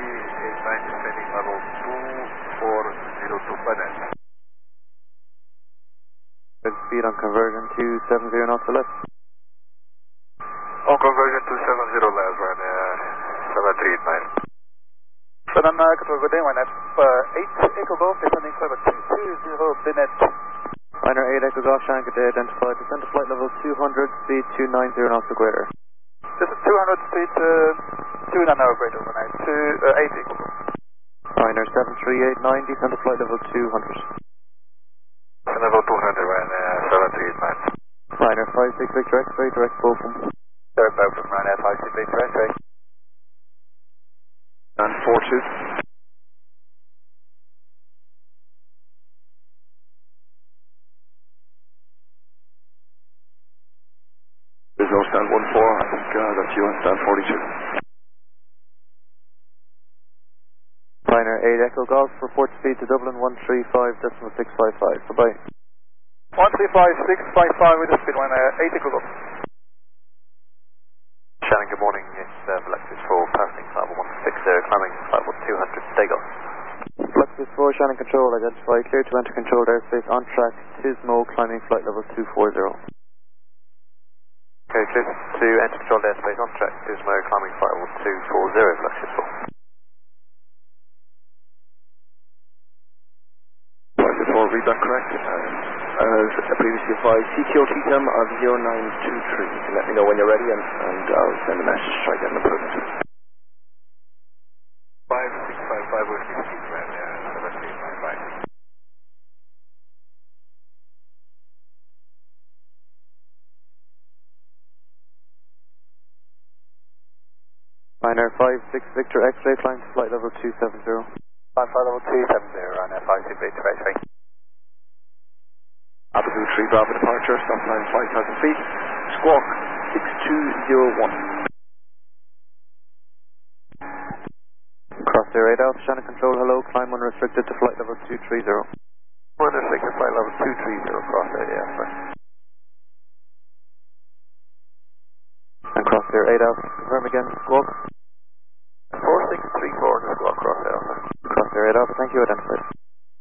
descending level 2402 Bennett. Speed on conversion 270 knots or less. On conversion 270 less, right, 7389. Southern Control, good day, 1F 8 Echo Golf, descending flight 220 Bennett. Liner 8 Echo Golf, Shannon, good day, identified, descend to flight level 200, speed 290 knots or greater. This is 200 speed, 2 and greater, 8 Echo Golf. Liner 73890, descend to flight level 200. Level 200, right, 7389. Liner 56 Victor X-ray, direct Beaufort. Direct Beaufort, right, 56 Victor X-ray. And 42. There's no stand 14, I think that's you on stand 42. Liner 8 Echo Golf, report speed to Dublin 135.655, bye-bye. 135.655 with the speed, 8 Echo Golf. Shannon, good morning, it's Flexus 4, passing flight 160, climbing flight 200, stay golf. Flexus 4, Shannon Control, identify, clear to enter controlled airspace, on track, Tismo, climbing flight level 240. Okay, clear to enter controlled airspace, on track, Tismo, climbing flight level 240, Flexus 4. Flexus 4, read that correct. As previously advised, CTOT term of 0923. You can let me know when you're ready and I'll send a message to try to get an approval. 5655 with speed, right, 7395. Liner 56 Victor X-ray, climb to flight level 270. Flight level 270, right, 56 Victor X-ray. Abu 3 Bravo departure, stop line 5,000 feet, squawk 6201. Crosshair 8 Alpha, Shannon Control, hello, climb unrestricted to flight level 230. Unrestricted flight level 230, Crosshair 8 Alpha. And Crosshair 8 Alpha, confirm again, squawk. 4634 to squawk Crosshair Alpha. Crosshair 8 Alpha, thank you, identified.